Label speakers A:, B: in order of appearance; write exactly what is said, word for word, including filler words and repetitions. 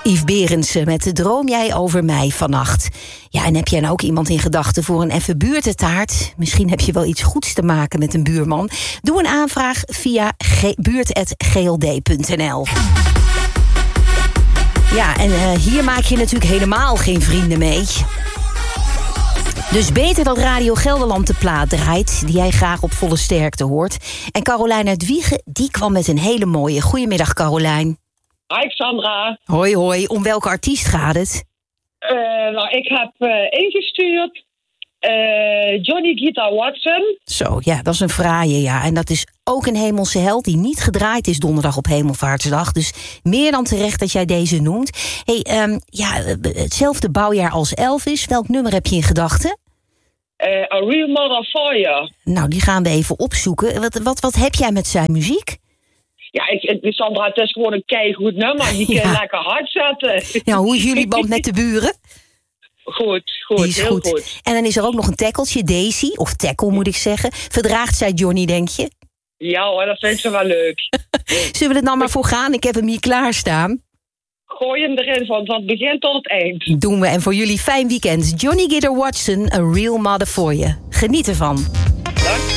A: Yves Berendsen met Droom jij over mij vannacht. Ja, en heb jij nou ook iemand in gedachten voor een effe buurtentaart? Misschien heb je wel iets goeds te maken met een buurman. Doe een aanvraag via buurt at g l d punt n l. Ja, en uh, hier maak je natuurlijk helemaal geen vrienden mee. Dus beter dat Radio Gelderland de plaat draait, die jij graag op volle sterkte hoort. En Carolijn uit Wiegen, die kwam met een hele mooie. Goedemiddag, Carolijn.
B: Hi, Sandra.
A: Hoi, hoi. Om welke artiest gaat het?
B: Uh, nou, ik heb uh, ingestuurd uh, Johnny Guitar Watson.
A: Zo, ja, dat is een fraaie, ja. En dat is ook een hemelse held die niet gedraaid is donderdag op Hemelvaartsdag. Dus meer dan terecht dat jij deze noemt. Hey, um, ja, hetzelfde bouwjaar als Elvis. Welk nummer heb je in gedachten?
B: Uh, A Real Mother for You.
A: Nou, die gaan we even opzoeken. Wat, wat, wat heb jij met zijn muziek?
B: Ja, ik, ik, Sandra, het is gewoon een keigoed nummer. Die kun je ja. lekker hard zetten.
A: Ja, hoe is jullie band met de buren?
B: Goed, goed,
A: is
B: heel
A: goed.
B: goed.
A: En dan is er ook nog een tackeltje, Daisy, of tackle moet ik zeggen. Verdraagt zij Johnny, denk je?
B: Ja hoor, dat vindt ze wel leuk.
A: Zullen we er dan maar voor gaan? Ik heb hem hier klaarstaan.
B: Gooi hem erin van het begin tot het eind.
A: Doen we. En voor jullie fijn weekend. Johnny Guitar Watson, A Real Mother for You. Geniet ervan.